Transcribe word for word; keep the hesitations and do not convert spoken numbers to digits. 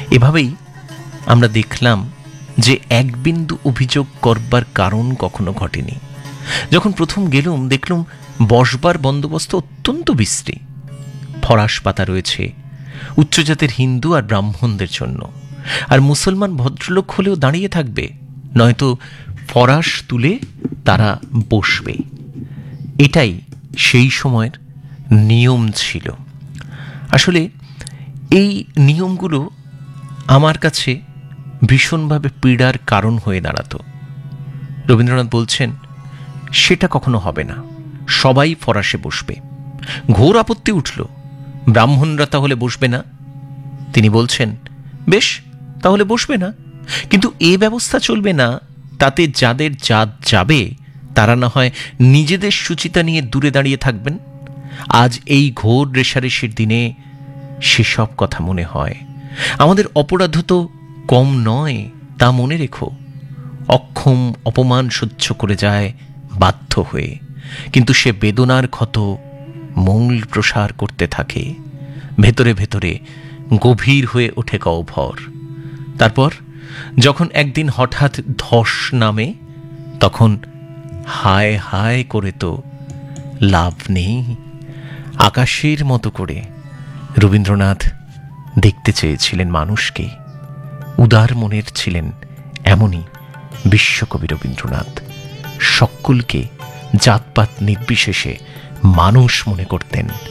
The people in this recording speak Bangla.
এভাবেই আমরা দেখলাম যে এক বিন্দু অভিযোগ করবার কারণ কখনো ঘটেনি। যখন প্রথম গেলুম দেখলুম বসবার বন্দোবস্ত অত্যন্ত বিশ্রী। ফরাস পাতা রয়েছে উচ্চজাতের হিন্দু আর ব্রাহ্মণদের জন্য, আর মুসলমান ভদ্রলোক হলেও দাঁড়িয়ে থাকবে, নয়তো ফরাস তুলে তারা বসবে। এটাই সেই সময়ের নিয়ম ছিল। আসলে এই নিয়মগুলো আমার কাছে ভীষণভাবে পীড়ার কারণ হয়ে দাঁড়াতো। রবীন্দ্রনাথ বলছেন সেটা কখনো হবে না, সবাই ফরাসে বসবে। ঘোর আপত্তি উঠল, ব্রাহ্মণরা তাহলে বসবে না? তিনি বলছেন বেশ, তাহলে বসবে না, কিন্তু এ ব্যবস্থা চলবে না তাতে যাদের জাত যাবে তারা না হয় নিজেদের সুচিতা নিয়ে দূরে দাঁড়িয়ে থাকবেন। আজ এই ঘোর রেশারেশির দিনে সেসব কথা মনে হয়। আমাদের অপরাধ তো কম নয়, তা মনে রেখো। অক্ষম অপমান সহ্য করে যায় বাধ্য হয়ে, কিন্তু সে বেদনার ক্ষত মূল প্রসার করতে থাকে, ভেতরে ভেতরে গভীর হয়ে ওঠে গহ্বর। তারপর যখন একদিন হঠাৎ ধস নামে, তখন হায় হায় করে তো লাভ নেই। আকাশের মতো করে রবীন্দ্রনাথ দেখতে চেয়েছিলেন মানুষকে। উদার মনের ছিলেন এমনই বিশ্বকবি রবীন্দ্রনাথ। সকলকে জাতপাত নির্বিশেষে মানুষ মনে করতেন।